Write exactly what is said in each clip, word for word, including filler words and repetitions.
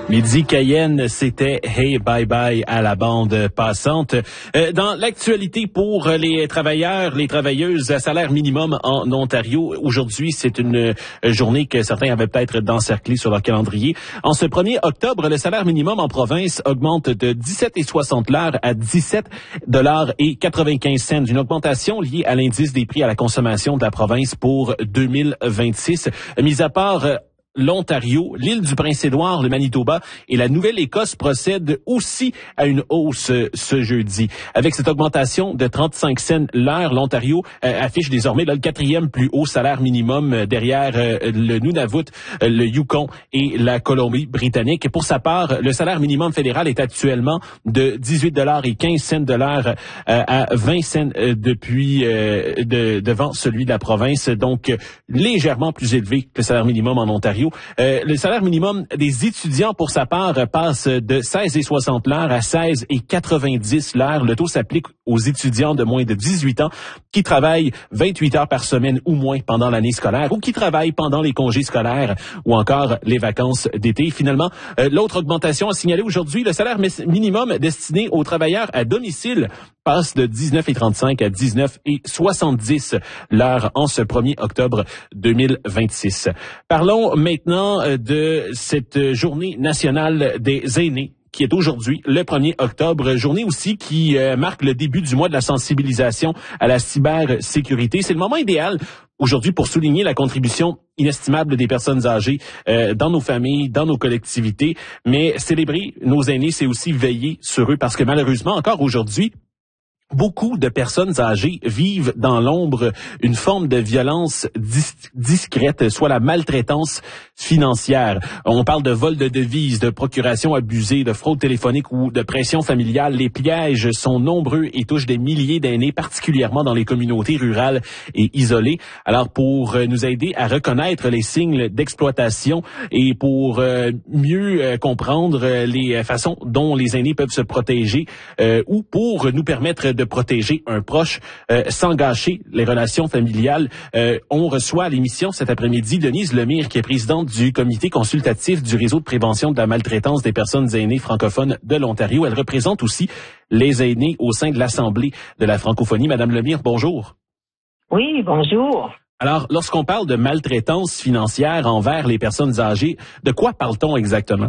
Midi Cayenne, c'était Hey Bye Bye à la bande passante. Euh, dans l'actualité pour les travailleurs, les travailleuses à salaire minimum en Ontario, aujourd'hui, c'est une journée que certains avaient peut-être d'encercler sur leur calendrier. En ce premier octobre, le salaire minimum en province augmente de dix-sept virgule soixante l'heure à dix-sept dollars et quatre-vingt-quinze cents, une augmentation liée à l'indice des prix à la consommation de la province pour deux mille vingt-six. Mis à part l'Ontario, l'île du Prince-Édouard, le Manitoba et la Nouvelle-Écosse procèdent aussi à une hausse ce jeudi. Avec cette augmentation de trente-cinq cents l'heure, l'Ontario euh, affiche désormais là, le quatrième plus haut salaire minimum euh, derrière euh, le Nunavut, euh, le Yukon et la Colombie-Britannique. Pour sa part, le salaire minimum fédéral est actuellement de dix-huit dollars et quinze cents de l'heure euh, à vingt cents euh, depuis euh, de, devant celui de la province, donc euh, légèrement plus élevé que le salaire minimum en Ontario. Euh, le salaire minimum des étudiants, pour sa part, passe de seize virgule soixante l'heure à seize virgule quatre-vingt-dix l'heure. Le taux s'applique aux étudiants de moins de dix-huit ans qui travaillent vingt-huit heures par semaine ou moins pendant l'année scolaire ou qui travaillent pendant les congés scolaires ou encore les vacances d'été. Finalement, euh, l'autre augmentation a signalé aujourd'hui, le salaire minimum destiné aux travailleurs à domicile passe de dix-neuf virgule trente-cinq à dix-neuf virgule soixante-dix l'heure en ce premier octobre deux mille vingt-six. Parlons maintenant de cette journée nationale des aînés qui est aujourd'hui, le premier octobre, journée aussi qui euh, marque le début du mois de la sensibilisation à la cybersécurité. C'est le moment idéal aujourd'hui pour souligner la contribution inestimable des personnes âgées euh, dans nos familles, dans nos collectivités, mais célébrer nos aînés, c'est aussi veiller sur eux parce que malheureusement, encore aujourd'hui, beaucoup de personnes âgées vivent dans l'ombre une forme de violence dis- discrète, soit la maltraitance financière. On parle de vol de devises, de procuration abusée, de fraude téléphonique ou de pression familiale. Les pièges sont nombreux et touchent des milliers d'aînés, particulièrement dans les communautés rurales et isolées. Alors, pour nous aider à reconnaître les signes d'exploitation et pour euh, mieux euh, comprendre les façons dont les aînés peuvent se protéger euh, ou pour nous permettre de de protéger un proche euh, sans gâcher les relations familiales. Euh, on reçoit à l'émission cet après-midi Denise Lemire, qui est présidente du comité consultatif du réseau de prévention de la maltraitance des personnes aînées francophones de l'Ontario. Elle représente aussi les aînés au sein de l'Assemblée de la francophonie. Madame Lemire, bonjour. Oui, bonjour. Alors, lorsqu'on parle de maltraitance financière envers les personnes âgées, de quoi parle-t-on exactement?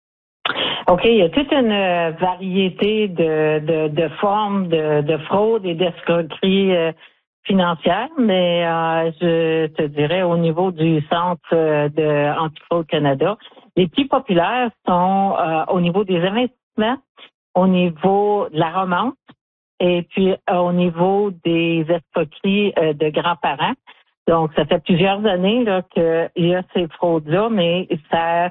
OK, il y a toute une euh, variété de, de, de formes de, de fraude et d'escroquerie euh, financière, mais euh, je te dirais au niveau du Centre euh, de Antifraude Canada, les plus populaires sont euh, au niveau des investissements, au niveau de la romance et puis euh, au niveau des escroqueries euh, de grands-parents. Donc, ça fait plusieurs années là qu'il y a ces fraudes-là, mais ça...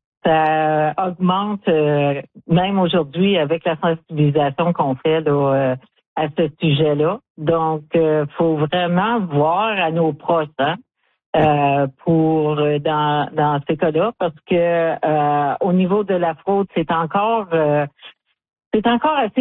Ça augmente euh, même aujourd'hui avec la sensibilisation qu'on fait là, euh, à ce sujet-là. Donc, il euh, faut vraiment voir à nos proches hein, euh, pour dans dans ces cas-là, parce que euh, au niveau de la fraude, c'est encore euh, c'est encore assez